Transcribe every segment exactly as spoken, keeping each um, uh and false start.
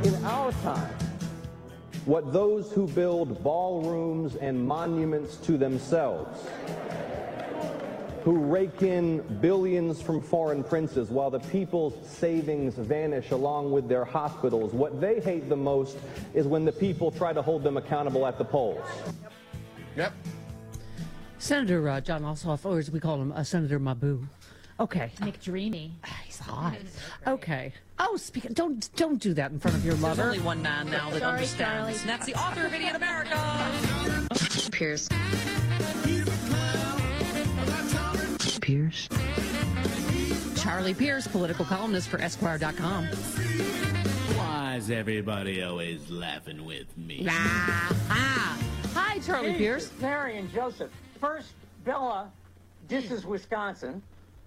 In our time, what those who build ballrooms and monuments to themselves, who rake in billions from foreign princes while the people's savings vanish along with their hospitals, what they hate the most is when the people try to hold them accountable at the polls. Yep. Senator uh, John Ossoff, or as we call him, uh, Senator Mabu. Okay. McDreamy. He's hot. Okay. Oh, speak. Don't don't do that in front of your lover. There's only one man now that Sorry, understands, Charlie. and that's the author of Idiot America. Pierce. Pierce. Charlie Pierce, political columnist for Esquire dot com. Why is everybody always laughing with me? Ah. Hi, Charlie Jesus, Pierce. Mary and Joseph. First, Bella disses Wisconsin.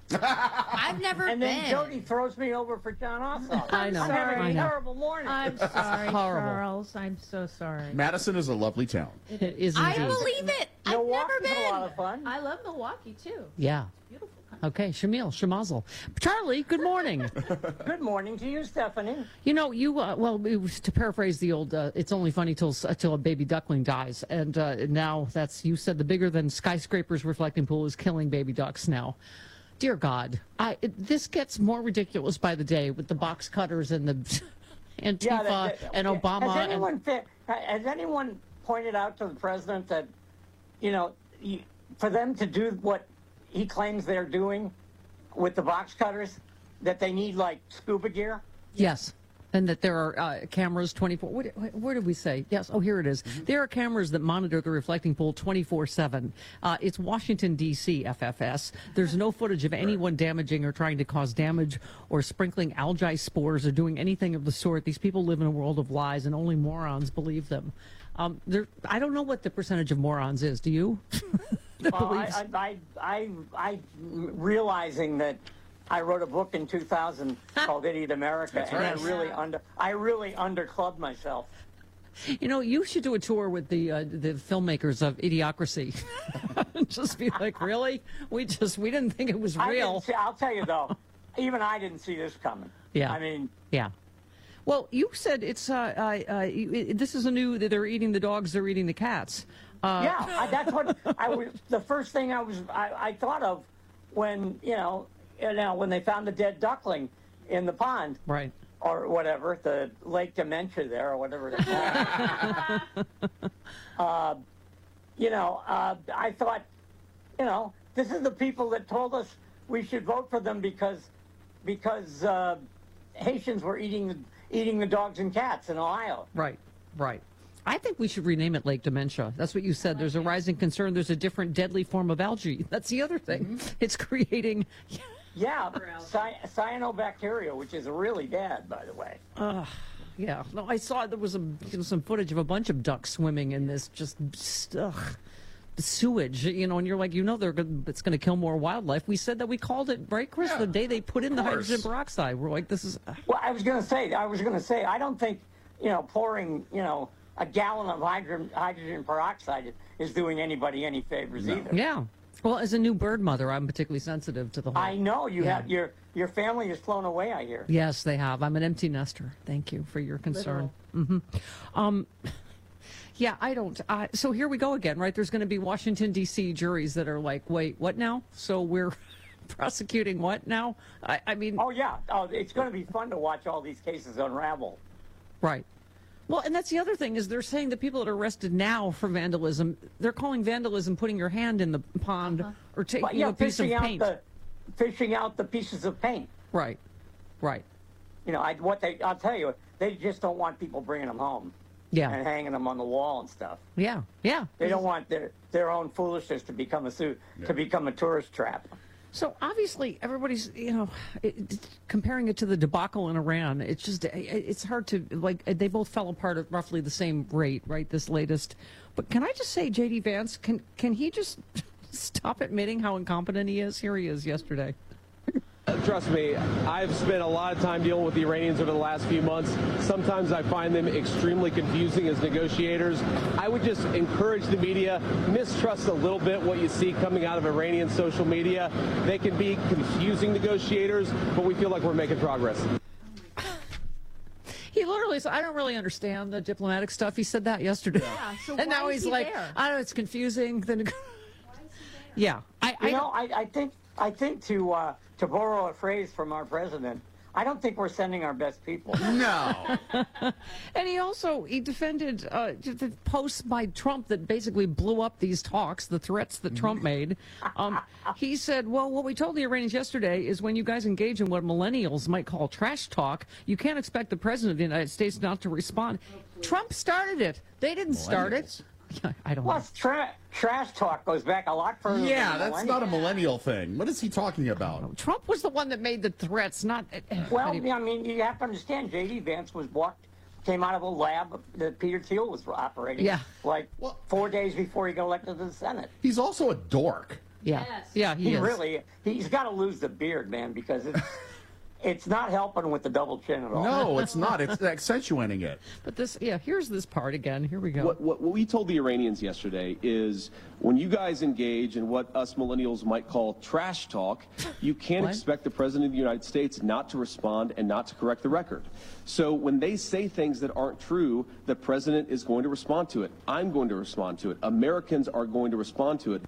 I've never And been. then Jody throws me over for John Ossoff. I know. I'm having I a know. terrible morning. I'm sorry, horrible. Charles. I'm so sorry. Madison is a lovely town. It is I indeed. believe it. I've never Milwaukee's been. a lot of fun. I love Milwaukee, too. Yeah. Beautiful country. Okay, Shamil, Shamazel. Charlie, good morning. Good morning to you, Stephanie. You know, you, uh, well, it was, to paraphrase the old, uh, it's only funny till, uh, till a baby duckling dies. And uh, now that's, you said the bigger than skyscrapers reflecting pool is killing baby ducks now. Dear God, I, it, this gets more ridiculous by the day with the box cutters and the Antifa Yeah, that- that- and Obama. Has and, anyone, fi- has anyone pointed out to the president that, you know, you, for them to do what he claims they're doing with the box cutters, that they need, like, scuba gear? yes. And that there are uh, cameras twenty-four. What, where did we say? Yes. Oh, here it is. Mm-hmm. There are cameras that monitor the reflecting pool twenty-four seven. Uh, it's Washington, D C, F F S. There's no footage of anyone damaging or trying to cause damage or sprinkling algae spores or doing anything of the sort. These people live in a world of lies, and only morons believe them. Um, there, I don't know what the percentage of morons is. Do you? that Well, believes- I, I, I, I, I, realizing that I wrote a book in two thousand called Idiot America, That's and right. I really under, I really underclubbed myself. You know, you should do a tour with the uh, the filmmakers of Idiocracy. Just be like, really? We just we didn't think it was I real. didn't see, I'll tell you though, even I didn't see this coming. Yeah. I mean, Yeah. Well, you said it's uh, uh, uh, you- this is a new that they're eating the dogs, they're eating the cats. Uh, yeah, I, that's what I was. The first thing I was I, I thought of when you know you know when they found the dead duckling in the pond. Right. Or whatever, the Lake Dementia there, or whatever it's called. uh, you know, uh, I thought, you know, this is the people that told us we should vote for them because because uh, Haitians were eating the, eating the dogs and cats in Ohio. Right. Right. I think we should rename it Lake Dementia. That's what you said. There's a rising concern. There's a different deadly form of algae. That's the other thing. Mm-hmm. It's creating. Yeah, cy- cyanobacteria, which is really bad, by the way. Uh, yeah. No, I saw there was a, you know, some footage of a bunch of ducks swimming in this just ugh, sewage, you know, and you're like, you know, they're gonna, it's going to kill more wildlife. We said that we called it, right, Chris? Yeah, the day they put in the course. hydrogen peroxide. We're like, this is. Uh, Well, I was going to say, I was going to say, I don't think, you know, pouring, you know, a gallon of hydrogen, hydrogen peroxide is doing anybody any favors No. either. yeah. Well, as a new bird mother, I'm particularly sensitive to the whole. I know you Yeah. have your your family is flown away. I hear. Yes, they have. I'm an empty nester. Thank you for your concern. Mm-hmm. Um, yeah, I don't. Uh, so here we go again, right? There's going to be Washington, D C juries that are like, wait, what now? So we're prosecuting what now? I, I mean, Oh yeah, oh, it's going to be fun to watch all these cases unravel. right. Well, and that's the other thing is they're saying the people that are arrested now for vandalism, they're calling vandalism putting your hand in the pond Uh-huh. or taking But yeah, a piece of fishing out paint. the fishing out the pieces of paint. Right, right. You know, I, what they I'll tell you, they just don't want people bringing them home Yeah, and hanging them on the wall and stuff. yeah, yeah. They don't want their their own foolishness to become a suit to become a tourist trap. So obviously everybody's, you know, it, it- comparing it to the debacle in Iran, it's just, it, it's hard to, like, they both fell apart at roughly the same rate, right, this latest. But can I just say, J D Vance, can, can he just stop admitting how incompetent he is? Here he is yesterday. Trust me, I've spent a lot of time dealing with the Iranians over the last few months. Sometimes I find them extremely confusing as negotiators. I would just encourage the media, mistrust a little bit what you see coming out of Iranian social media. They can be confusing negotiators, but we feel like we're making progress. He literally said, I don't really understand the diplomatic stuff. He said that yesterday. Yeah, so and why now is he's he like, there? I don't know, it's confusing. Then, yeah. I, I You know, I, I think I think to uh, to borrow a phrase from our president, I don't think we're sending our best people. No. And he also he defended uh, the posts by Trump that basically blew up these talks, the threats that Trump made. Um, he said, well, what we told the Iranians yesterday is when you guys engage in what millennials might call trash talk, you can't expect the president of the United States not to respond. Trump started it. They didn't start it. Yeah, I don't know. Plus, tra- trash talk goes back a lot further. Yeah, than that's millennials. not a millennial thing. What is he talking about? Trump was the one that made the threats, not. Well, I mean, you have to understand, J D. Vance was walked, came out of a lab that Peter Thiel was operating. Yeah. Like Well- four days before he got elected to the Senate. He's also a dork. Yeah, Yes. yeah, he, He is. really, he's got to lose the beard, man, because it's it's not helping with the double chin at all. No, it's not. It's accentuating it. But this, yeah, here's this part again. Here we go. What, what, what we told the Iranians yesterday is when you guys engage in what us millennials might call trash talk, you can't What? expect the President of the United States not to respond and not to correct the record. So when they say things that aren't true, the President is going to respond to it. I'm going to respond to it. Americans are going to respond to it.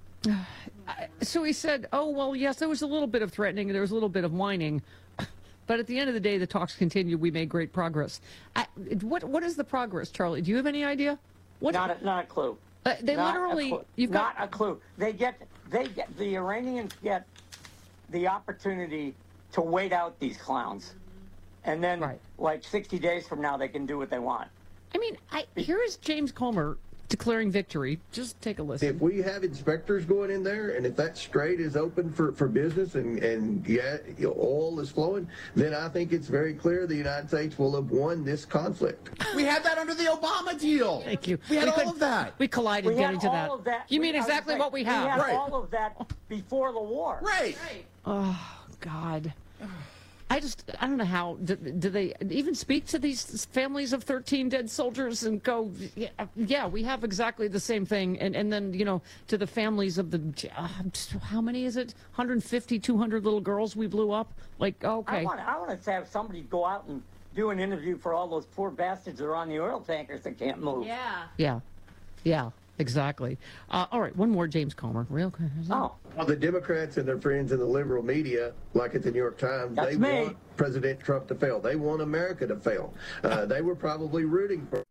So he said, oh, well, yes, there was a little bit of threatening, there was a little bit of whining. But at the end of the day, the talks continued. We made great progress. I, what What is the progress, Charlie? Do you have any idea? What, Not a, not a clue. uh, they Not a literally, clue. you've not got, a clue. They get, they get, the Iranians get the opportunity to wait out these clowns, and then, Right. like sixty days from now, they can do what they want. I mean, I, here is James Comer declaring victory. Just take a listen. If we have inspectors going in there, and if that strait is open for, for business and, and yeah, you know, oil is flowing, then I think it's very clear the United States will have won this conflict. We had that under the Obama deal. Thank you. We had all couldn't- of that. We collided We getting had to all that. of that. You we- mean I was exactly like, what we have. We had Right. all of that before the war. Right. Oh, God. I just, I don't know how, do, do they even speak to these families of thirteen dead soldiers and go, yeah, yeah we have exactly the same thing. And, and then, you know, to the families of the, uh, how many is it? one hundred fifty, two hundred little girls we blew up? Like, okay. I want, I want to have somebody go out and do an interview for all those poor bastards that are on the oil tankers that can't move. Yeah. Yeah. Yeah, exactly. Uh, all right, one more James Comer. Real quick. Oh, Well, the Democrats and their friends in the liberal media, like at the New York Times, That's they me. want President Trump to fail. They want America to fail. Uh, they were probably rooting for.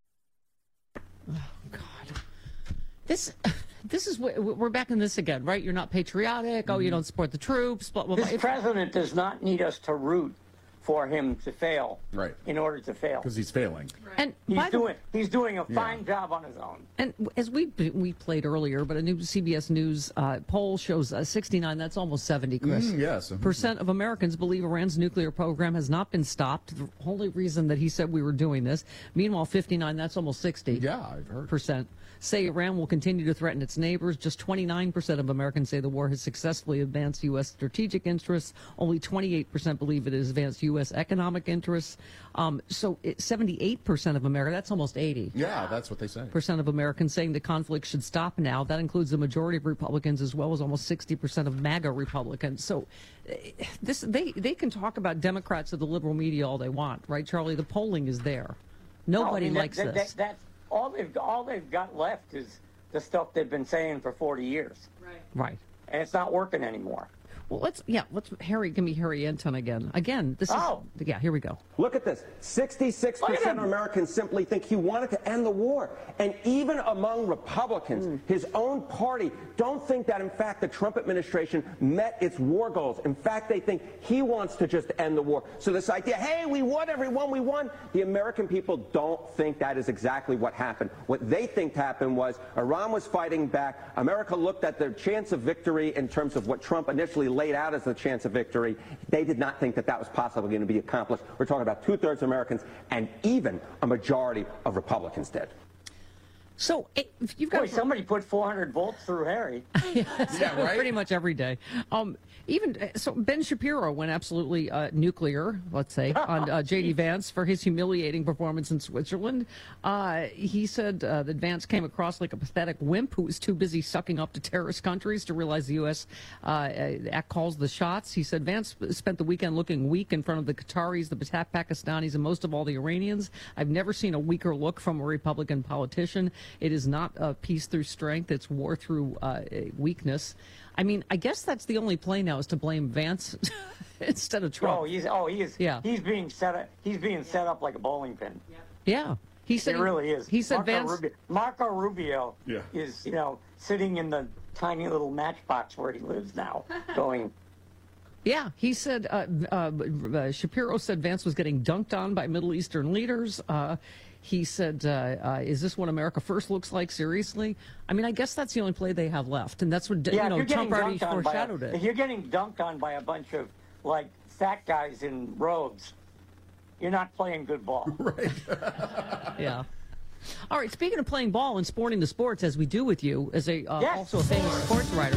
God. This. This is what we're back in this again, right? You're not patriotic. Oh, you don't support the troops. Blah, blah, blah. this If- president does not need us to root for him to fail. Right. In order to fail. Because he's failing. and He's by the- doing he's doing a fine job on his own. And as we we played earlier, but a new C B S News uh, poll shows uh, sixty-nine, that's almost seventy, Chris. Mm, yes. Percent of Americans believe Iran's nuclear program has not been stopped. The only reason that he said we were doing this. Meanwhile, fifty-nine, that's almost sixty. Yeah, I've heard. Percent say Iran will continue to threaten its neighbors. Just twenty-nine percent of Americans say the war has successfully advanced U S strategic interests. Only twenty-eight percent believe it has advanced U S economic interests. Um, so it, seventy-eight percent of America, that's almost eighty. Yeah, that's what they say. Percent of Americans saying the conflict should stop now. That includes the majority of Republicans as well as almost sixty percent of MAGA Republicans. So eh, this they they can talk about Democrats of the liberal media all they want, right, Charlie? The polling is there. Nobody No, I mean, that- likes that, this. That, that's all they've all they've got left is the stuff they've been saying for forty years, Right. Right. and it's not working anymore. Well, let's yeah, let's Harry, give me Harry Anton again. Again, this Oh. is yeah. Here we go. Look at this. sixty-six Look at percent him. of Americans simply think he wanted to end the war. And even among Republicans, Hmm. his own party don't think that, in fact, the Trump administration met its war goals. In fact, they think he wants to just end the war. So this idea, hey, we won, everyone, we won, the American people don't think that is exactly what happened. What they think happened was Iran was fighting back. America looked at their chance of victory in terms of what Trump initially laid out as the chance of victory. They did not think that that was possibly going to be accomplished. We're talking about two-thirds of Americans, and even a majority of Republicans did. So if you've got Boy, somebody put four hundred volts through Harry. Yes, Yeah, right? pretty much every day. Um, even so, Ben Shapiro went absolutely uh, nuclear, let's say, on uh, J D Vance for his humiliating performance in Switzerland. Uh, he said uh, that Vance came across like a pathetic wimp who was too busy sucking up to terrorist countries to realize the U S uh, uh, calls the shots. He said Vance spent the weekend looking weak in front of the Qataris, the Pakistanis, and most of all the Iranians. I've never seen a weaker look from a Republican politician. It is not uh, peace through strength; it's war through uh, weakness. I mean, I guess that's the only play now is to blame Vance instead of Trump. Oh, he's oh he is. Yeah. He's being set up. He's being set up like a bowling pin. Yeah, he said It really is. He said Marco Vance. Rubio, Marco Rubio Yeah. is, you know, sitting in the tiny little matchbox where he lives now, going. Yeah, he said. Uh, uh, uh, Shapiro said Vance was getting dunked on by Middle Eastern leaders. Uh, He said, uh, uh, "Is this what America First looks like? Seriously?" I mean, I guess that's the only play they have left, and that's what Yeah, you know. if you're Trump getting already dunked on by a- foreshadowed If it. you're getting dunked on by a bunch of like fat guys in robes, you're not playing good ball. Right. Yeah. All right. Speaking of playing ball and sporting the sports, as we do with you, as a uh, Yes. also a famous sports writer.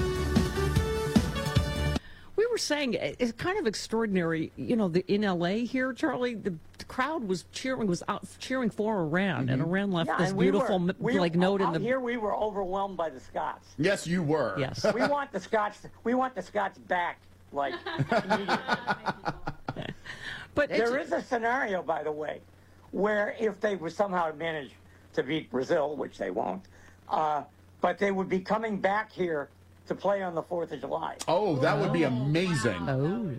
We were saying it's kind of extraordinary, you know, the, in L A here, Charlie, the, the crowd was cheering, was out cheering for Iran, and Iran left Yeah, this and we beautiful, were, m- we, like, note in out the. here we were overwhelmed by the Scots. Yes, you were. Yes. We want the Scots. We want the Scots back, like immediately. But There it's, is a scenario, by the way, where if they would somehow manage to beat Brazil, which they won't, uh, but they would be coming back here to play on the fourth of July. Oh, that would be amazing. Oh.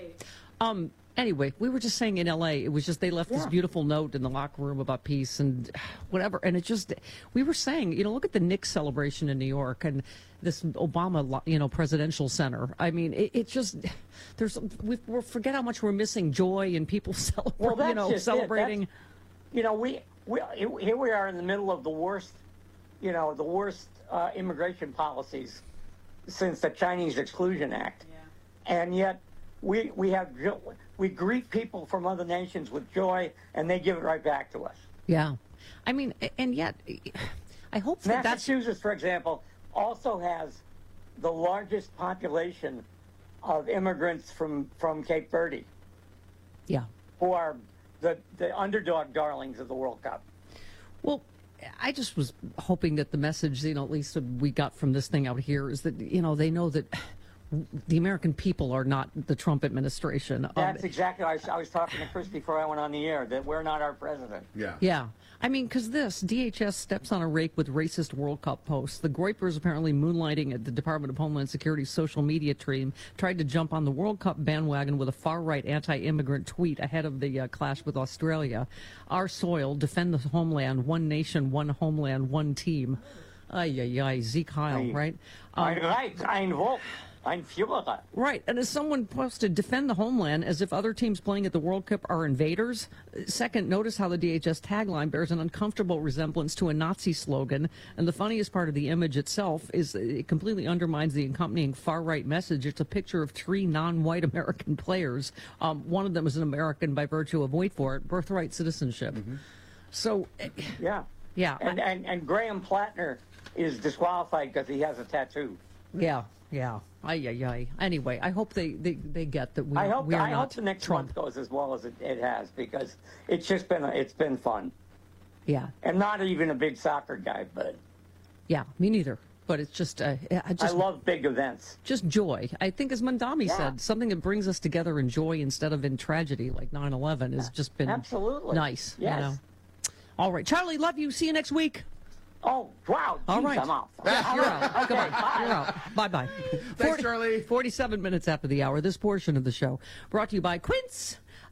Um. Anyway, we were just saying in L A, it was just they left this Yeah. beautiful note in the locker room about peace and whatever, and it just we were saying, you know, look at the Knicks celebration in New York and this Obama, lo- you know, presidential center. I mean, it, it just there's we we forget how much we're missing joy and people celebrating, Well, that's you know, just it. celebrating. That's- You know, we, we here we are in the middle of the worst, you know, the worst uh, immigration policies since the Chinese Exclusion Act, and yet we we have jo- we greet people from other nations with joy, and they give it right back to us. Yeah, I mean, a- and yet, I hope that that's Massachusetts, for example, also has the largest population of immigrants from, from Cape Verde, yeah. who are the, the underdog darlings of the World Cup. Well, I just was hoping that the message, you know, at least we got from this thing out here is that, you know, they know that the American people are not the Trump administration. Um, That's exactly. I was, I was talking to Chris before I went on the air that we're not our president. Yeah. Yeah. I mean, because this, D H S steps on a rake with racist World Cup posts. The Groypers, apparently moonlighting at the Department of Homeland Security's social media team, tried to jump on the World Cup bandwagon with a far-right anti-immigrant tweet ahead of the uh, clash with Australia. Our soil, defend the homeland, one nation, one homeland, one team. Ay, ay, ay, Zeke Heil, Aye. right? Ein Reich, ein Volk, ein Führer. Right, and as someone posted, defend the homeland as if other teams playing at the World Cup are invaders. Second, notice how the D H S tagline bears an uncomfortable resemblance to a Nazi slogan. And the funniest part of the image itself is it completely undermines the accompanying far-right message. It's a picture of three non-white American players. Um, one of them is an American by virtue of, wait for it, birthright citizenship. So, eh, Yeah. yeah, And, and, and Graham Plattner is disqualified because he has a tattoo. yeah, yeah. Ay, ay, ay. Anyway, I hope they, they, they get that we, I hope we are I not hope the next Trump. month goes as well as it, it has because it's just been a, it's been fun. Yeah, And not even a big soccer guy, but yeah, me neither. But it's just, uh, I just, I love big events. just joy. I think, as Mandami Yeah. said, something that brings us together in joy instead of in tragedy, like nine eleven, has just been Absolutely. nice. Yes. You know? All right, Charlie, love you. See you next week. Oh, wow. All Geez, right. I'm off. Yeah, you're out. Okay, Goodbye. bye. You're out. Bye bye. Thanks, Charlie. forty-seven minutes after the hour, this portion of the show brought to you by Quince.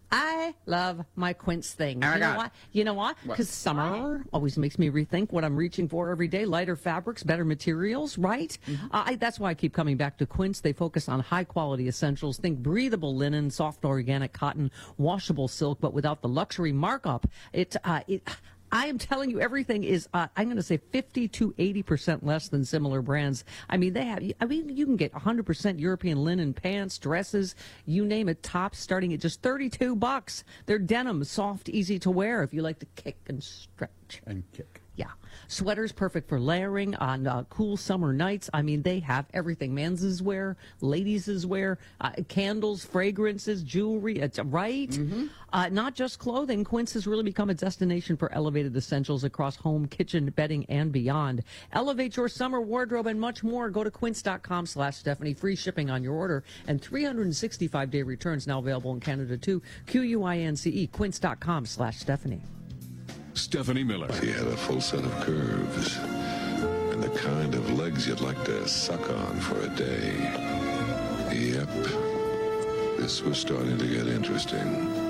I love my Quince things. Oh my you know God. why? You know why? What? Because summer always makes me rethink what I'm reaching for every day. Lighter fabrics, better materials, right? Mm-hmm. Uh, I, that's why I keep coming back to Quince. They focus on high-quality essentials. Think breathable linen, soft organic cotton, washable silk, but without the luxury markup. It, uh, it I am telling you, everything is, uh, I'm going to say fifty to eighty percent less than similar brands. I mean, they have, I mean, you can get one hundred percent European linen pants, dresses, you name it, tops starting at just thirty-two bucks. They're denim, soft, easy to wear if you like to kick and stretch. And kick. Yeah. Sweaters perfect for layering on uh, cool summer nights. I mean, they have everything. Men's wear, ladies' wear, uh, candles, fragrances, jewelry, uh, right? Mm-hmm. Uh, not just clothing. Quince has really become a destination for elevated essentials across home, kitchen, bedding, and beyond. Elevate your summer wardrobe and much more. Go to quince.com slash Stephanie. Free shipping on your order and three hundred sixty-five day returns now available in Canada, too. Q U I N C E, quince.com slash Stephanie. Stephanie Miller. He had a full set of curves and the kind of legs you'd like to suck on for a day. Yep, this was starting to get interesting.